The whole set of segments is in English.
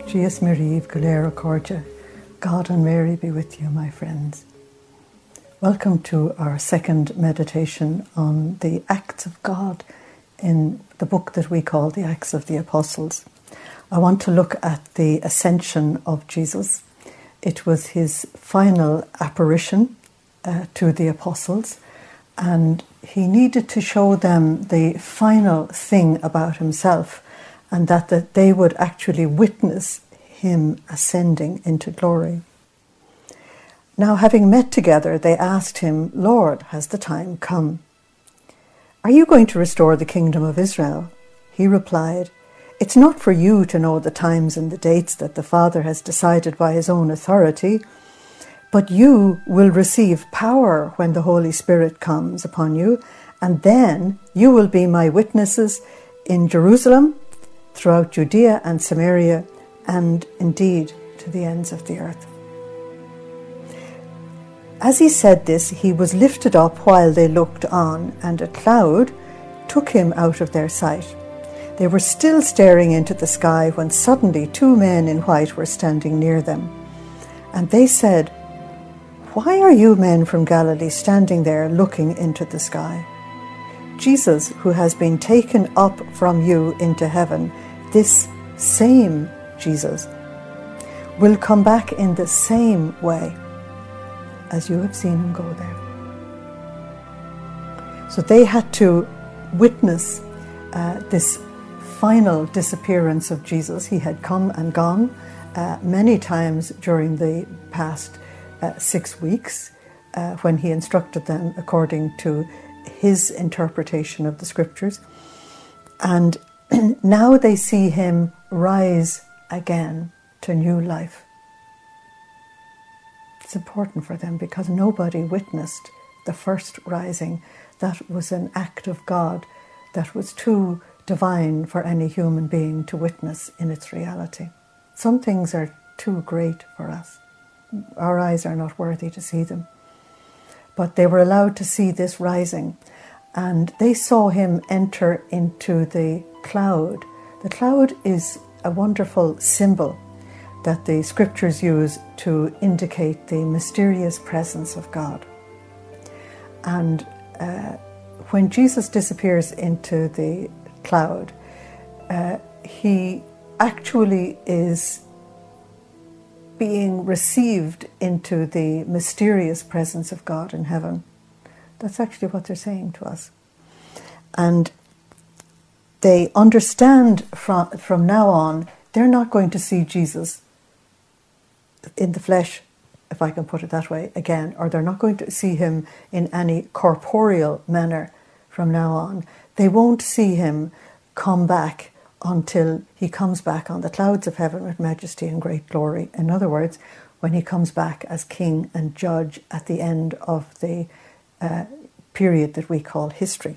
Dies Miriv Galera Cordia. God and Mary be with you, my friends. Welcome to our second meditation on the Acts of God in the book that we call the Acts of the Apostles. I want to look at the ascension of Jesus. It was his final apparition to the apostles, and he needed to show them the final thing about himself, and that they would actually witness him ascending into glory. Now, having met together, they asked him, "Lord, has the time come? Are you going to restore the kingdom of Israel?" He replied, "It's not for you to know the times and the dates that the Father has decided by his own authority, but you will receive power when the Holy Spirit comes upon you, and then you will be my witnesses in Jerusalem, throughout Judea and Samaria, and indeed to the ends of the earth." As he said this, he was lifted up while they looked on, and a cloud took him out of their sight. They were still staring into the sky when suddenly 2 men in white were standing near them. And they said, "Why are you men from Galilee standing there looking into the sky? Jesus, who has been taken up from you into heaven, this same Jesus, will come back in the same way as you have seen him go there." So they had to witness this final disappearance of Jesus. He had come and gone many times during the past 6 weeks when he instructed them according to his interpretation of the scriptures. And now they see him rise again to new life. It's important for them because nobody witnessed the first rising. That was an act of God that was too divine for any human being to witness in its reality. Some things are too great for us. Our eyes are not worthy to see them. But they were allowed to see this rising, and they saw him enter into the cloud. The cloud is a wonderful symbol that the scriptures use to indicate the mysterious presence of God. And when Jesus disappears into the cloud, he actually is being received into the mysterious presence of God in heaven. That's actually what they're saying to us. And they understand from now on, they're not going to see Jesus in the flesh, if I can put it that way, again, or they're not going to see him in any corporeal manner from now on. They won't see him come back until he comes back on the clouds of heaven with majesty and great glory. In other words, when he comes back as king and judge at the end of the period that we call history.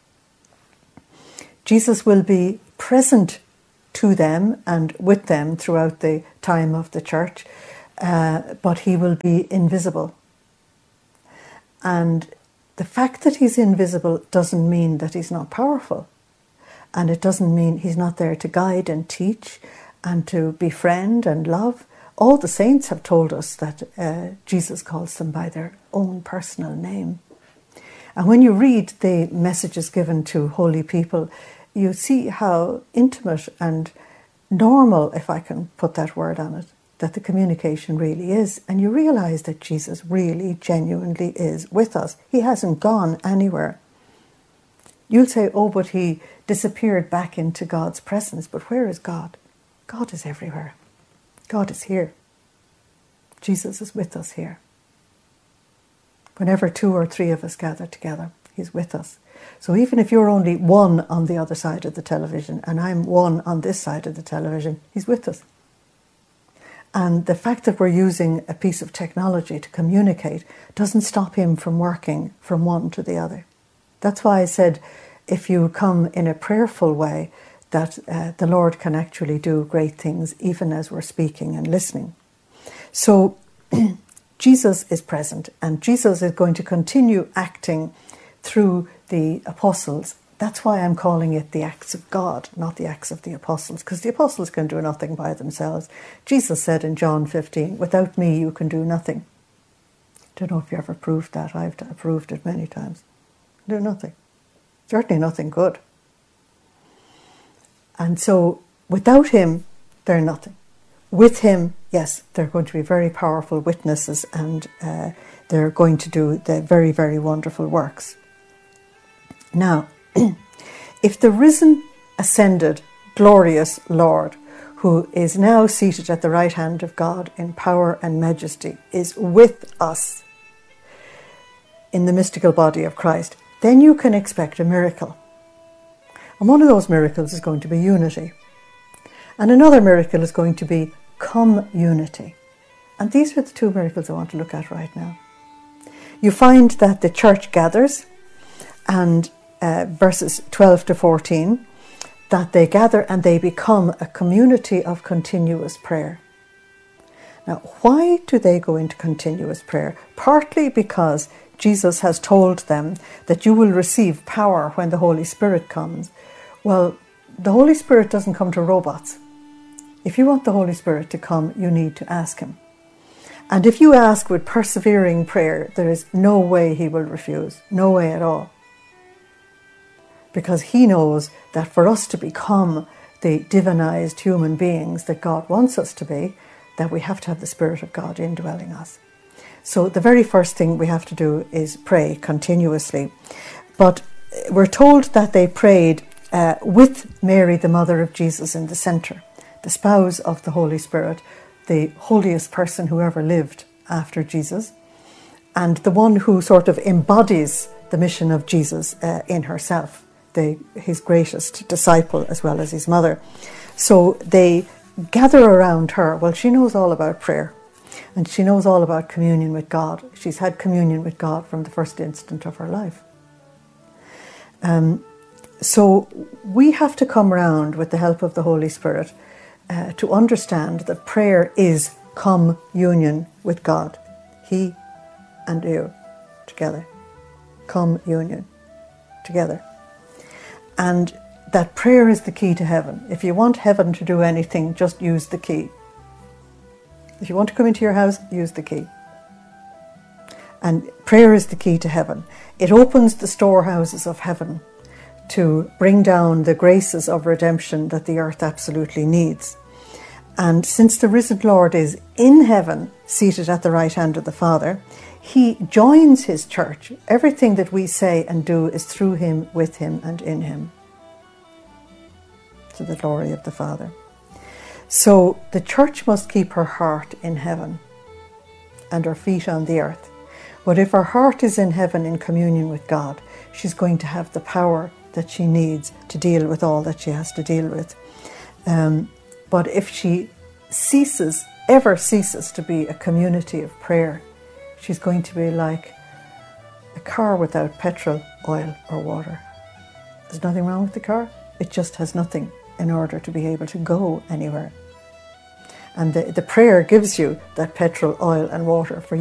Jesus will be present to them and with them throughout the time of the church, but he will be invisible. And the fact that he's invisible doesn't mean that he's not powerful. And it doesn't mean he's not there to guide and teach and to befriend and love. All the saints have told us that Jesus calls them by their own personal name. And when you read the messages given to holy people, you see how intimate and normal, if I can put that word on it, that the communication really is. And you realize that Jesus really, genuinely is with us. He hasn't gone anywhere. You'll say, "Oh, but he disappeared back into God's presence." But where is God? God is everywhere. God is here. Jesus is with us here. Whenever 2 or 3 of us gather together, he's with us. So even if you're only one on the other side of the television and I'm one on this side of the television, he's with us. And the fact that we're using a piece of technology to communicate doesn't stop him from working from one to the other. That's why I said, if you come in a prayerful way, that the Lord can actually do great things even as we're speaking and listening. So Jesus is present, and Jesus is going to continue acting through the apostles That's why I'm calling it the acts of God, not the acts of the apostles, because the apostles can do nothing by themselves. Jesus said in John 15, without me you can do nothing. Don't know if you ever proved that. I've proved it many times. Do nothing. Certainly nothing good. And so without him, they're nothing. With him, yes, they're going to be very powerful witnesses, and they're going to do the very, very wonderful works. Now, if the risen, ascended, glorious Lord, who is now seated at the right hand of God in power and majesty, is with us in the mystical body of Christ, then you can expect a miracle. And one of those miracles is going to be unity. And another miracle is going to be community. And these are the two miracles I want to look at right now. You find that the church gathers, and verses 12 to 14, that they gather and they become a community of continuous prayer. Now, why do they go into continuous prayer? Partly because Jesus has told them that you will receive power when the Holy Spirit comes. Well, the Holy Spirit doesn't come to robots. If you want the Holy Spirit to come, you need to ask him. And if you ask with persevering prayer, there is no way he will refuse. No way at all. Because he knows that for us to become the divinized human beings that God wants us to be, that we have to have the Spirit of God indwelling us. So the very first thing we have to do is pray continuously. But we're told that they prayed with Mary, the mother of Jesus, in the centre, the spouse of the Holy Spirit, the holiest person who ever lived after Jesus, and the one who sort of embodies the mission of Jesus in herself, his greatest disciple as well as his mother. So they gather around her. Well, she knows all about prayer, and she knows all about communion with God. She's had communion with God from the first instant of her life. So we have to come around with the help of the Holy Spirit to understand that prayer is communion with God. He and you together. Communion together. And that prayer is the key to heaven. If you want heaven to do anything, just use the key. If you want to come into your house, use the key. And prayer is the key to heaven. It opens the storehouses of heaven to bring down the graces of redemption that the earth absolutely needs. And since the risen Lord is in heaven, seated at the right hand of the Father, he joins his church. Everything that we say and do is through him, with him, and in him, to the glory of the Father. So the church must keep her heart in heaven and her feet on the earth. But if her heart is in heaven in communion with God, she's going to have the power that she needs to deal with all that she has to deal with. But if she ever ceases to be a community of prayer, she's going to be like a car without petrol, oil or water. There's nothing wrong with the car. It just has nothing in order to be able to go anywhere. And the prayer gives you that petrol, oil and water for